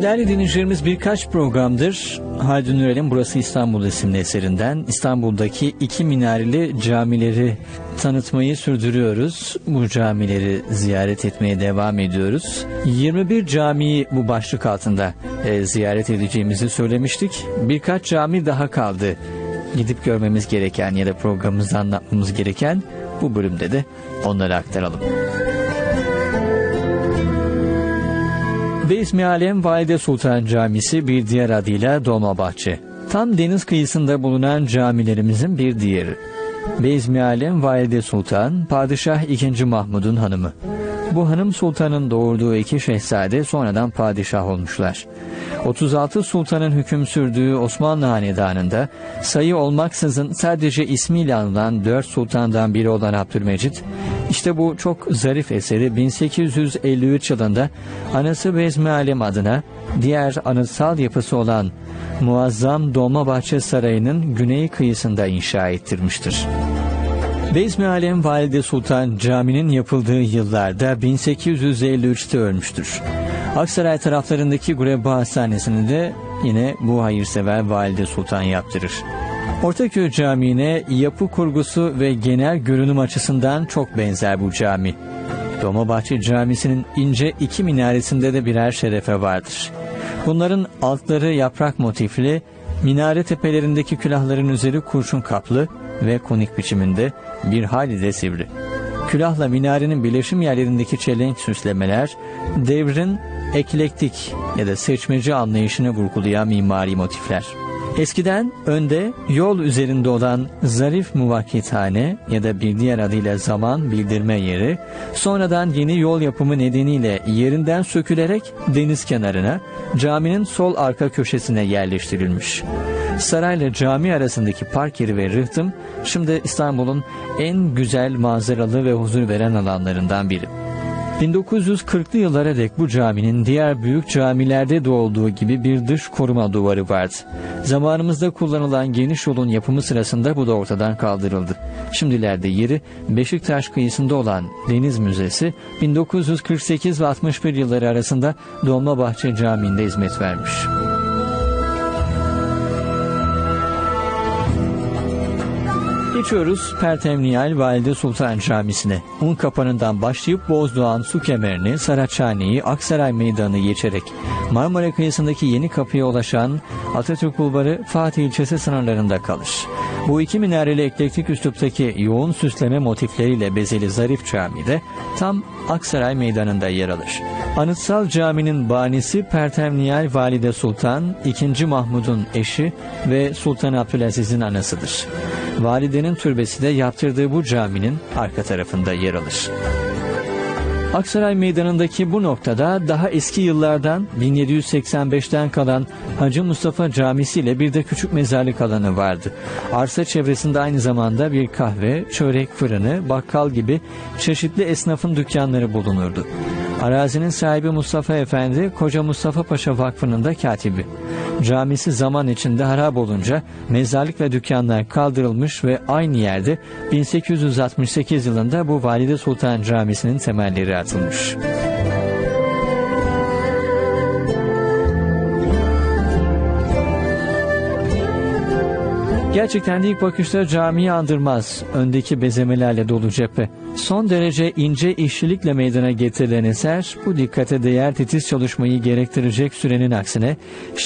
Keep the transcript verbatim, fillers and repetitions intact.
Değerli dinleyicilerimiz, birkaç programdır Haldun Ürel'in Burası İstanbul isimli eserinden İstanbul'daki iki minareli camileri tanıtmayı sürdürüyoruz. Bu camileri ziyaret etmeye devam ediyoruz. yirmi bir camiyi bu başlık altında e, ziyaret edeceğimizi söylemiştik. Birkaç cami daha kaldı. Gidip görmemiz gereken ya da programımızda anlatmamız gereken, bu bölümde de onları aktaralım. Beyzmi Alem Valide Sultan Camisi, bir diğer adıyla Dolmabahçe. Tam deniz kıyısında bulunan camilerimizin bir diğeri. Beyzmi Alem Valide Sultan, Padişah ikinci. Mahmud'un hanımı. Bu hanım sultanın doğurduğu iki şehzade sonradan padişah olmuşlar. otuz altı sultanın hüküm sürdüğü Osmanlı Hanedanı'nda sayı olmaksızın sadece ismiyle anılan dört sultandan biri olan Abdülmecit, işte bu çok zarif eseri bin sekiz yüz elli üç yılında anası Beyzmi Alem adına diğer anıtsal yapısı olan muazzam Dolmabahçe Sarayı'nın güney kıyısında inşa ettirmiştir. Beyzmi Alem Valide Sultan caminin yapıldığı yıllarda bin sekiz yüz elli üçte ölmüştür. Aksaray taraflarındaki Gurebba Hastanesi'ni de yine bu hayırsever Valide Sultan yaptırır. Ortaköy Camii'ne yapı kurgusu ve genel görünüm açısından çok benzer bu cami. Dolmabahçe Camisi'nin ince iki minaresinde de birer şerefe vardır. Bunların altları yaprak motifli, minare tepelerindeki külahların üzeri kurşun kaplı ve konik biçiminde, bir hayli de sivri. Külahla minarenin birleşim yerlerindeki çelenk süslemeler, devrin eklektik ya da seçmeci anlayışını vurgulayan mimari motifler. Eskiden önde yol üzerinde olan zarif muvakkithane ya da bir diğer adıyla zaman bildirme yeri, sonradan yeni yol yapımı nedeniyle yerinden sökülerek deniz kenarına, caminin sol arka köşesine yerleştirilmiş. Sarayla cami arasındaki park yeri ve rıhtım, şimdi İstanbul'un en güzel manzaralı ve huzur veren alanlarından biri. bin dokuz yüz kırklı yıllara dek bu caminin diğer büyük camilerde de olduğu gibi bir dış koruma duvarı vardı. Zamanımızda kullanılan geniş yolun yapımı sırasında bu da ortadan kaldırıldı. Şimdilerde yeri Beşiktaş kıyısında olan Deniz Müzesi, bin dokuz yüz kırk sekiz ve altmış bir yılları arasında Dolmabahçe Camii'nde hizmet vermiş. Geçiyoruz Pertemniyal Valide Sultan Camisi'ne. Unkapanı'ndan başlayıp Bozdoğan Su Kemeri'ni, Saraçhane'yi, Aksaray Meydanı'nı geçerek Marmara kıyısındaki Yeni Kapı'ya ulaşan Atatürk Bulvarı Fatih ilçesi sınırlarında kalır. Bu iki minareli eklektik üsluptaki yoğun süsleme motifleriyle bezeli zarif camide tam Aksaray Meydanı'nda yer alır. Anıtsal caminin banisi Pertemniyal Valide Sultan ikinci. Mahmud'un eşi ve Sultan Abdülaziz'in anasıdır. Validenin türbesi de yaptırdığı bu caminin arka tarafında yer alır. Aksaray Meydanı'ndaki bu noktada daha eski yıllardan bin yedi yüz seksen beşten kalan Hacı Mustafa Camisi ile bir de küçük mezarlık alanı vardı. Arsa çevresinde aynı zamanda bir kahve, çörek fırını, bakkal gibi çeşitli esnafın dükkanları bulunurdu. Arazinin sahibi Mustafa Efendi, Koca Mustafa Paşa Vakfı'nın da katibi. Camisi zaman içinde harap olunca mezarlık ve dükkanlar kaldırılmış ve aynı yerde bin sekiz yüz altmış sekiz yılında bu Valide Sultan Camisi'nin temelleri atılmış. Gerçekten de ilk bakışta camiyi andırmaz. Öndeki bezemelerle dolu cephe. Son derece ince işçilikle meydana getirilen eser, bu dikkate değer titiz çalışmayı gerektirecek sürenin aksine